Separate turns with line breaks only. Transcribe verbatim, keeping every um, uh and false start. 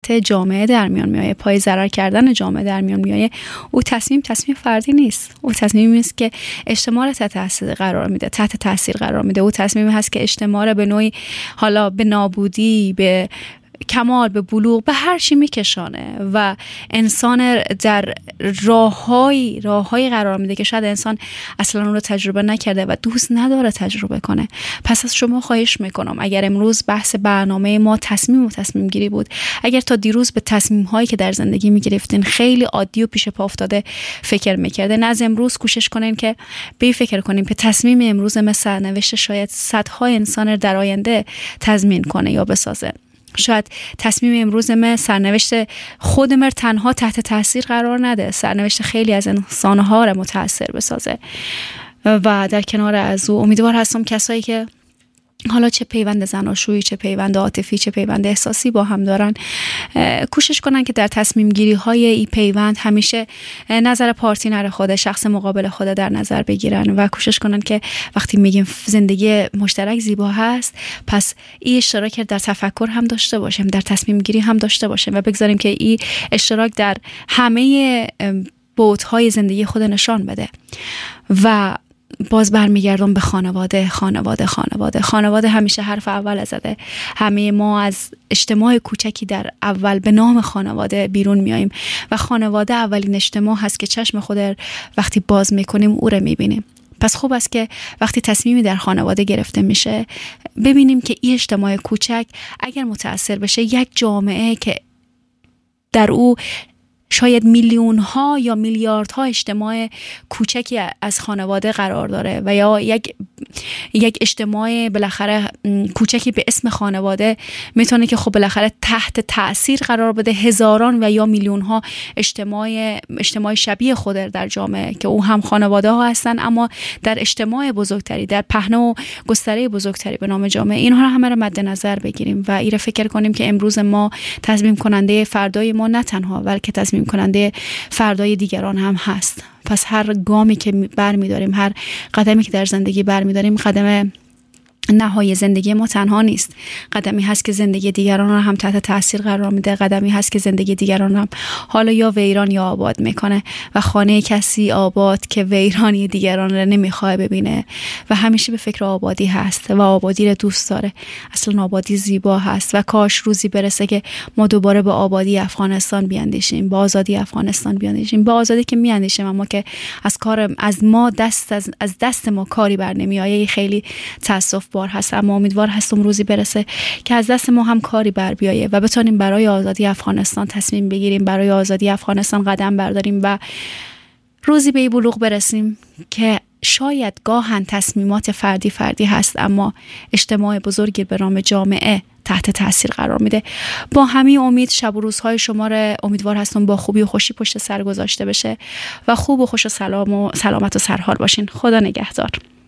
خطر جامعه در میان میآید، پای ضرر کردن جامعه در میان میآید، او تصمیم تصمیم فردی نیست. او تصمیمی است که اجتماع را تحت تاثیر قرار میده، تحت تاثیر قرار میده. او تصمیمی هست که اجتماع را به نوعی حالا به نابودی، به کمال، به بلوغ، به هر چی میکشانه و انسان در راههای راههای قرار میده که شاید انسان اصلا اون رو تجربه نکرده و دوست نداره تجربه کنه. پس از شما خواهش میکنم، اگر امروز بحث برنامه ما تصمیم و تصمیم گیری بود، اگر تا دیروز به تصمیم هایی که در زندگی میگرفتین خیلی عادی و پیش پا افتاده فکر میکردین، از امروز کوشش کنین که به فکر کنیم که تصمیم امروز مثل نوشته شاید صدها انسان در آینده تضمین کنه یا بسازه. شاید تصمیم امروز من سرنوشت خودم رو تنها تحت تاثیر قرار نده، سرنوشت خیلی از انسانها رو متاثر بسازه. و در کنار از او امیدوار هستم کسایی که حالا چه پیوند زناشویی، چه پیوند عاطفی، چه پیوند احساسی با هم دارن، کوشش کنن که در تصمیم گیری های این پیوند همیشه نظر پارتنر خود، شخص مقابل خود در نظر بگیرن و کوشش کنن که وقتی میگیم زندگی مشترک زیبا هست، پس این اشتراک در تفکر هم داشته باشیم، در تصمیم گیری هم داشته باشیم و بگذاریم که این اشتراک در همه بعدهای زندگی خود نشان بده. و باز برمیگردم به خانواده خانواده خانواده خانواده همیشه حرف اول زده. همه ما از اجتماع کوچکی در اول به نام خانواده بیرون میاییم و خانواده اولین اجتماع هست که چشم خود وقتی باز میکنیم او رو میبینیم. پس خوب است که وقتی تصمیمی در خانواده گرفته میشه ببینیم که این اجتماع کوچک اگر متأثر بشه یک جامعه که در او شاید میلیون ها یا میلیاردها اجتماع کوچکی از خانواده قرار داره و یا یک یک اجتماع بالاخره کوچکی به اسم خانواده میتونه که خب بالاخره تحت تأثیر قرار بده هزاران و یا میلیون ها اجتماع اجتماع شبیه خود در جامعه که او هم خانواده ها هستن، اما در اجتماع بزرگتری، در پهنه و گستره بزرگتری به نام جامعه. اینها رو همه رو مد نظر بگیریم و این رو فکر کنیم که امروز ما تصمیم کننده فردای ما نه تنها بلکه تصمیم کننده فردای دیگران هم هست. پس هر گامی که برمی‌داریم، هر قدمی که در زندگی برمی‌داریم، قدم نهایی زندگی ما تنها نیست، قدمی هست که زندگی دیگران را هم تحت تاثیر قرار میده، قدمی هست که زندگی دیگران هم حالا یا ویران یا آباد میکنه و خانه کسی آباد که ویرانی دیگران را نمیخواد ببینه و همیشه به فکر آبادی هست و آبادی را دوست داره. اصلا آبادی زیبا هست و کاش روزی برسه که ما دوباره به آبادی افغانستان بیاندیشیم، به آزادی افغانستان بیاندیشیم، به آزادی که میاندیشیم اما که از کار از ما دست از, از دست ما کاری بر نمیآیه. خیلی تاسف بار هست، اما امیدوار هستم روزی برسه که از دست ما هم کاری بر بیایه و بتونیم برای آزادی افغانستان تصمیم بگیریم، برای آزادی افغانستان قدم برداریم و روزی به این بلوغ برسیم که شاید گاهن تصمیمات فردی فردی هست اما اجتماع بزرگی به نام جامعه تحت تاثیر قرار میده. با همین امید شب و روزهای شما را امیدوار هستم با خوبی و خوشی پشت سر گذاشته بشه و خوب و خوش و سلام و سلامت و سرحال باشین. خدا نگهدار.